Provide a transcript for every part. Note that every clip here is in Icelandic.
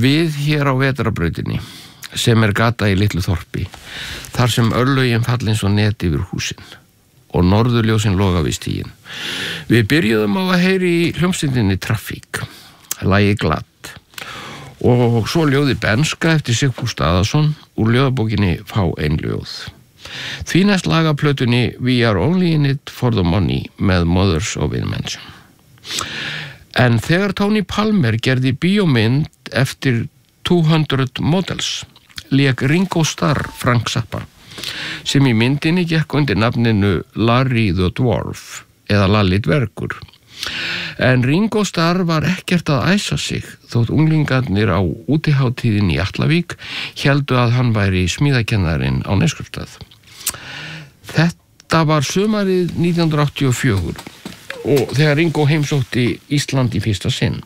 Við hér á vetrarbrautinni, sem gata í litlu þorpi, þar sem örlögin falla eins og net yfir húsin og norðurljósin loga við stíginn. Við byrjuðum á að heyri í hljómsveitinni Trafík, lagið Glatt, og svo ljóði Benska eftir Sigfús Daðason úr ljóðabókinni Fá ein ljóð. Því næst laga plötunni We Are Only In It For The Money með Mothers of Invention. En þegar Tony Palmer gerði bíómynd eftir 200 Models, lék Ringo Starr Frank Zappa, sem í myndinni gekk undir nafninu Larry the Dwarf eða Lalli dvergur. En Ringo Starr var ekkert að æsa sig þótt unglingarnir á útiháttíðinni í Atlavík héldu að hann væri smíðakennarinn á Neskaupstað. Þetta var sumarið 1984 og þegar Ringo heimsótti Ísland í fyrsta sinn.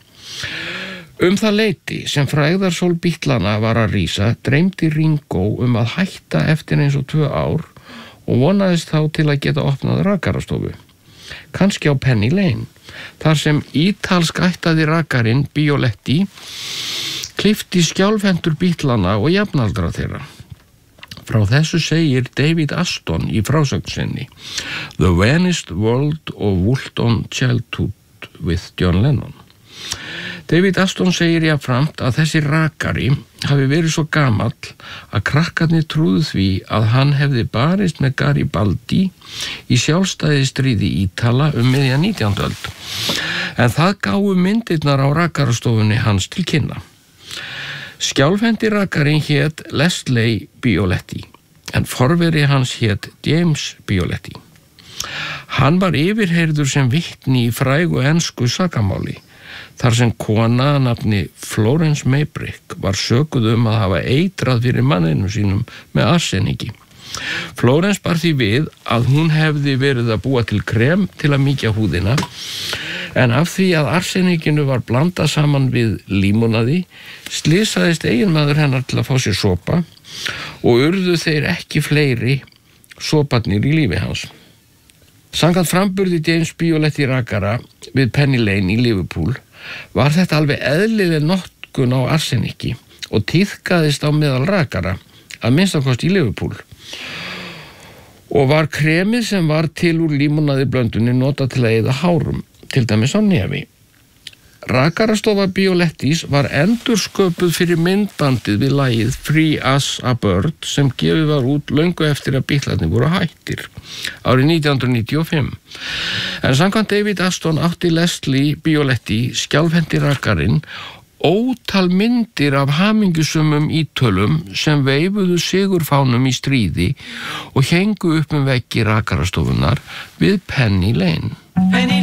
Það leyti sem frægðarsól Bítlana var að rísa, dreymdi Ringo að hætta eftir eins og 2 ár og vonaðist þá til að geta opnað rakarastofu. Kannski á Penny Lane, þar sem ítalsk ættaði rakarinn Bioletti klippti skjálfhentur Bítlana og jafnaldra þeirra. Frá þessu segir David Aston í frásögn sinni The Vanished World of Woolton Childhood with John Lennon. David Aston segir jafnframt að þessi rakari hafi verið svo gamall að krakkarnir trúðu því að hann hefði barist með Garibaldi í sjálfstæðisstríði Ítala miðja 19. öld. En það gáfu myndirnar á rakarastofunni hans til kynna. Skjálfhendi rakarinn hét Leslie Bioletti, en forveri hans hét James Bioletti. Hann var yfirheyrður sem vitni í frægu ensku sakamáli, þar sem kona að nafni Florence Maybrick var sökuð að hafa eitrað fyrir manninu sínum með arseníki. Florence bar því við að hún hefði verið að búa til krem til að mýkja húðina, en af því að arseníkinu var blandað saman við límonaði, slysaðist eiginmaður hennar til að fá sér sopa og urðu þeir ekki fleiri soparnir í lífi hans. Samkvæmt framburði James Bioletti rakara við Penny Lane í Liverpool var þetta alveg eðlileg notkun á arseníki og tíðkaðist á meðal rakara, að minnstakosti í Liverpool. Og var kremið sem var til úr límonaði blöndunni notað til að eyða hárum, til dæmis á nefi. Rakarastofa Biolettis var endursköpuð fyrir myndbandið við lagið Free As a Bird sem gefið var út löngu eftir að Bítlarnir voru hættir árið 1995. En samkvæmt David Aston átti Leslie Bioletti, skjálfhendi rakarinn, ótal myndir af hamingjusömmum ítölum sem veifuðu sigurfánum í stríði og héngu upp veggi rakarastofunar við Penny Lane.